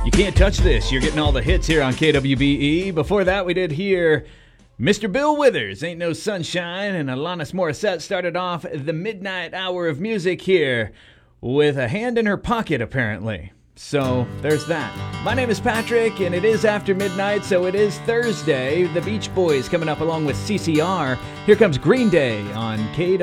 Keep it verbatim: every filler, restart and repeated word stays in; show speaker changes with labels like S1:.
S1: You can't touch this. You're getting all the hits here on K W B E. Before that, we did hear Mister Bill Withers, Ain't No Sunshine, and Alanis Morissette started off the midnight hour of music here with a hand in her pocket, apparently. So there's that. My name is Patrick, and it is after midnight, so it is Thursday. The Beach Boys coming up along with C C R. Here comes Green Day on K W B E.